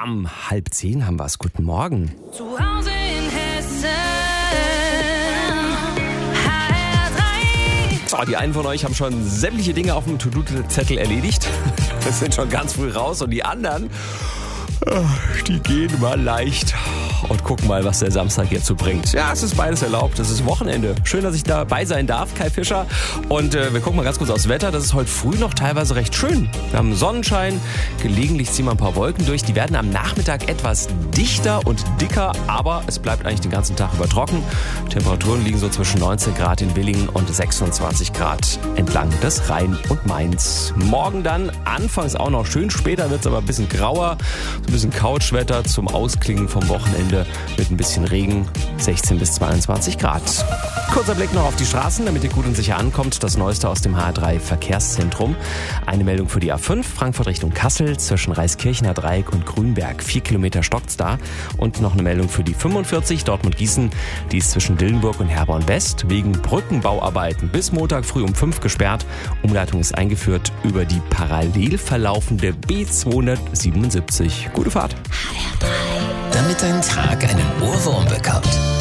Bam, 9:30 haben wir es. Guten Morgen. Zu Hause in Hessen. HR3. So, die einen von euch haben schon sämtliche Dinge auf dem To-Do-Zettel erledigt. Das sind schon ganz früh raus. Und die anderen, die gehen mal leicht und gucken mal, was der Samstag jetzt so bringt. Ja, es ist beides erlaubt. Es ist Wochenende. Schön, dass ich dabei sein darf, Kai Fischer. Und wir gucken mal ganz kurz aufs Wetter. Das ist heute früh noch teilweise recht schön. Wir haben Sonnenschein. Gelegentlich ziehen wir ein paar Wolken durch. Die werden am Nachmittag etwas dichter und dicker, aber es bleibt eigentlich den ganzen Tag über trocken. Temperaturen liegen so zwischen 19 Grad in Willingen und 26 Grad entlang des Rhein und Mains. Morgen dann anfangs auch noch schön. Später wird es aber ein bisschen grauer. So ein bisschen Couchwetter zum Ausklingen vom Wochenende mit ein bisschen Regen, 16 bis 22 Grad. Kurzer Blick noch auf die Straßen, damit ihr gut und sicher ankommt. Das Neueste aus dem HR3 Verkehrszentrum. Eine Meldung für die A5, Frankfurt Richtung Kassel, zwischen Reiskirchener Dreieck und Grünberg. 4 Kilometer stockt's da. Und noch eine Meldung für die 45, Dortmund-Gießen. Die ist zwischen Dillenburg und Herborn West wegen Brückenbauarbeiten bis Montag früh um 5 gesperrt. Umleitung ist eingeführt über die parallel verlaufende B277. Gute Fahrt. Damit dein Tag einen Ohrwurm bekommt.